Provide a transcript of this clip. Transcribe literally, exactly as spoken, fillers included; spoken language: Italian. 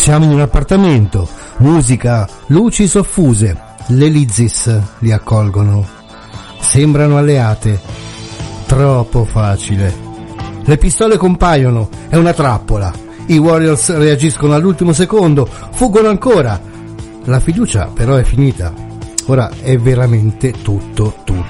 Siamo in un appartamento, musica, luci soffuse, le Lizzies li accolgono. Sembrano alleate. Troppo facile. Le pistole compaiono, è una trappola. I Warriors reagiscono all'ultimo secondo, fuggono ancora. La fiducia però è finita. Ora è veramente tutto, tutto